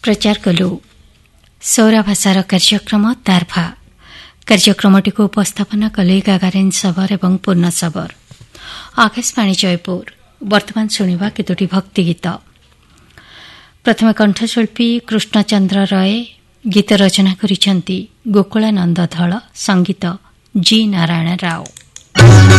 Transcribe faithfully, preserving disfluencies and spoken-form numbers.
प्रचार कलु सौरा भाषार कार्यक्रम तारफा कार्यक्रमटी को उपस्थापना कले गागारेन सबर एवं पूर्ण सबर आकाशवाणी जयपुर। वर्तमान शुणिबा केतोटी भक्ति गीत। प्रथम कंठशिल्पी कृष्णचंद्र राय गीत रचना करिसेंती गोकुलानंद धळ, संगीत जी नारायण राव।